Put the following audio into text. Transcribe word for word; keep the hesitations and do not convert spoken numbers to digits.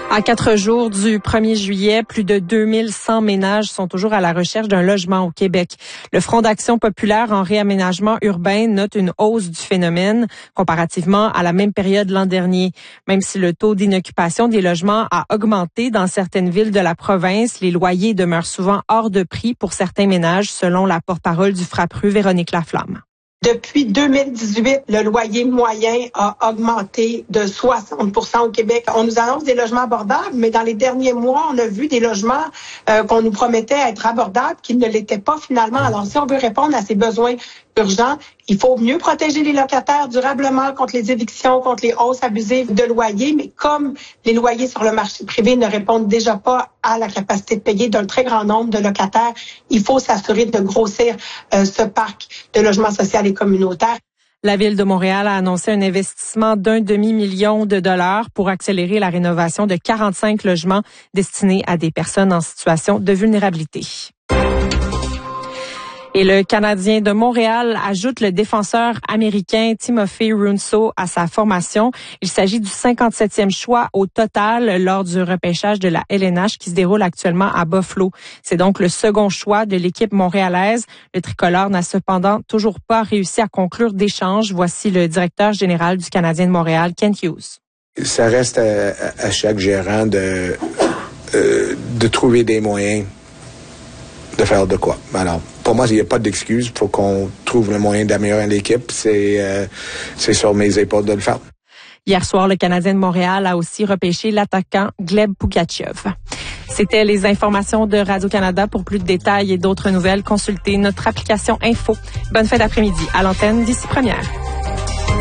À quatre jours du premier juillet, plus de deux mille cent ménages sont toujours à la recherche d'un logement au Québec. Le Front d'action populaire en réaménagement urbain note une hausse du phénomène comparativement à la même période l'an dernier. Même si le taux d'inoccupation des logements a augmenté dans certaines villes de la province, les loyers demeurent souvent hors de prix pour certains ménages, selon la porte-parole du Frappru, Véronique Laflamme. Depuis deux mille dix-huit, le loyer moyen a augmenté de soixante pour cent au Québec. On nous annonce des logements abordables, mais dans les derniers mois, on a vu des logements euh, qu'on nous promettait être abordables qui ne l'étaient pas finalement. Alors, si on veut répondre à ces besoins urgents, il faut mieux protéger les locataires durablement contre les évictions, contre les hausses abusives de loyers. Mais comme les loyers sur le marché privé ne répondent déjà pas à la capacité de payer d'un très grand nombre de locataires, il faut s'assurer de grossir euh, ce parc de logements sociaux et communautaires. La Ville de Montréal a annoncé un investissement d'un demi-million de dollars pour accélérer la rénovation de quarante-cinq logements destinés à des personnes en situation de vulnérabilité. Et le Canadien de Montréal ajoute le défenseur américain Timothy Runso à sa formation. Il s'agit du cinquante-septième choix au total lors du repêchage de la L N H qui se déroule actuellement à Buffalo. C'est donc le second choix de l'équipe montréalaise. Le tricolore n'a cependant toujours pas réussi à conclure d'échange. Voici le directeur général du Canadien de Montréal, Kent Hughes. Ça reste à, à chaque gérant de, euh, de trouver des moyens de faire de quoi. Alors, pour moi, il n'y a pas d'excuse. Il faut qu'on trouve le moyen d'améliorer l'équipe. C'est, euh, c'est sur mes épaules de le faire. Hier soir, le Canadien de Montréal a aussi repêché l'attaquant Gleb Pugachev. C'était les informations de Radio-Canada. Pour plus de détails et d'autres nouvelles, consultez notre application Info. Bonne fin d'après-midi à l'antenne d'ici première.